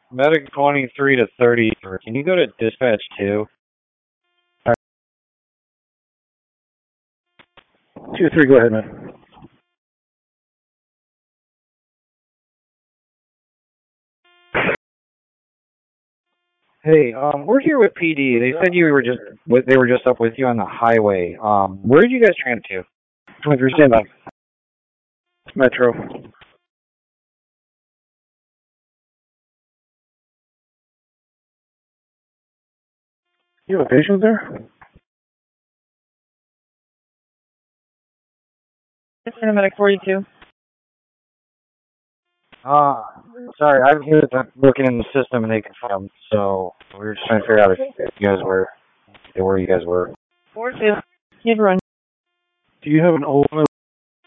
Medic 23 to 30. Can you go to dispatch 2? 2-3, go ahead, man. Hey, we're here with PD. They said they were just up with you on the highway. Where did you guys transfer to? 23, stand by. Metro. You have a patient there? Medic 42. Sorry, I'm here looking in the system and they confirmed. So we were just trying to figure out if you guys were, where you guys were. 42. Kid run. Do you have an old